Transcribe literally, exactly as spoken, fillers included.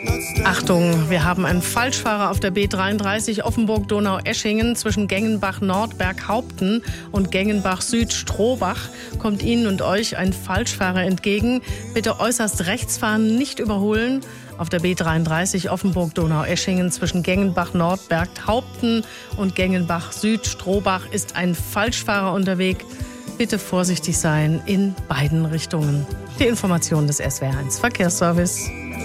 Achtung, wir haben einen Falschfahrer auf der B dreiunddreißig Offenburg-Donau-Eschingen zwischen Gengenbach-Nord-Berghaupten und Gengenbach-Süd-Strohbach. Kommt Ihnen und euch ein Falschfahrer entgegen. Bitte äußerst rechts fahren, nicht überholen. Auf der B dreiunddreißig Offenburg-Donau-Eschingen zwischen Gengenbach-Nord-Berghaupten und Gengenbach-Süd-Strohbach ist ein Falschfahrer unterwegs. Bitte vorsichtig sein in beiden Richtungen. Die Information des S W R eins Verkehrsservice.